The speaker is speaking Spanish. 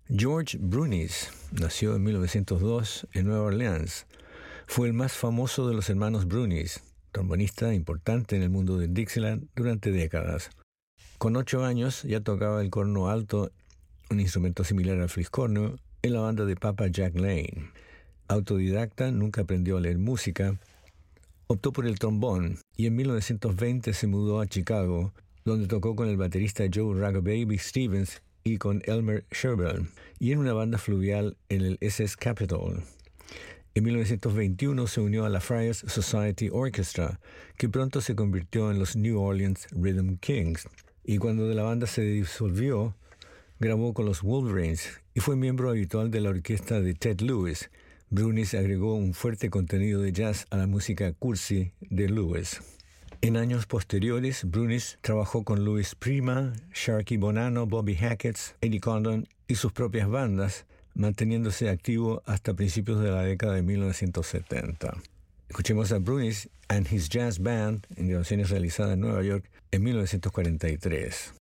George Brunis nació en 1902 en Nueva Orleans. Fue el más famoso de los hermanos Brunis, trombonista importante en el mundo del Dixieland durante décadas. Con 8 años ya tocaba el corno alto, un instrumento similar al fliscorno, en la banda de Papa Jack Lane. Autodidacta, nunca aprendió a leer música. Optó por el trombón y en 1920 se mudó a Chicago, donde tocó con el baterista Joe Raggababy Stevens y con Elmer Sherburne, y en una banda fluvial en el SS Capitol. En 1921 se unió a la Friars Society Orchestra, que pronto se convirtió en los New Orleans Rhythm Kings, y cuando la banda se disolvió, grabó con los Wolverines y fue miembro habitual de la orquesta de Ted Lewis. Brunis agregó un fuerte contenido de jazz a la música cursi de Lewis. En años posteriores, Brunis trabajó con Louis Prima, Sharkey Bonanno, Bobby Hackett, Eddie Condon y sus propias bandas, manteniéndose activo hasta principios de la década de 1970. Escuchemos a Brunis and His Jazz Band en grabaciones realizadas en Nueva York en 1943.